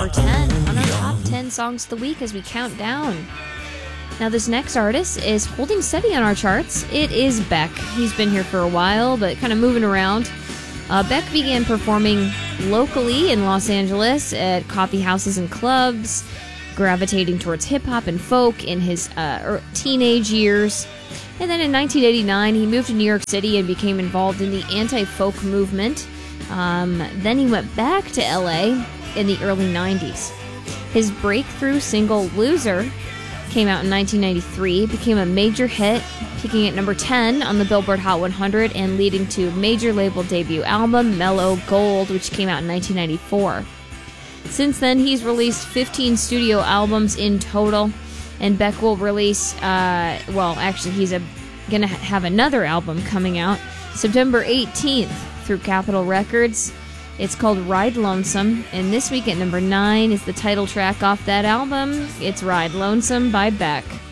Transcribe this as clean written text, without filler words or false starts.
number 10 on our top 10 songs of the week as we count down. Now this next artist is holding steady on our charts. It is Beck. He's been here for a while, but kind of moving around. Beck began performing locally in Los Angeles at coffee houses and clubs, gravitating towards hip-hop and folk in his teenage years. And then in 1989, he moved to New York City and became involved in the anti-folk movement. Then he went back to LA in the early 90s. His breakthrough single, Loser, came out in 1993, became a major hit, peaking at number 10 on the Billboard Hot 100 and leading to major label debut album, Mellow Gold, which came out in 1994. Since then, he's released 15 studio albums in total, and Beck will release, he's going to have another album coming out September 18th through Capitol Records. It's called Ride Lonesome, and this week at number 9 is the title track off that album. It's Ride Lonesome by Beck.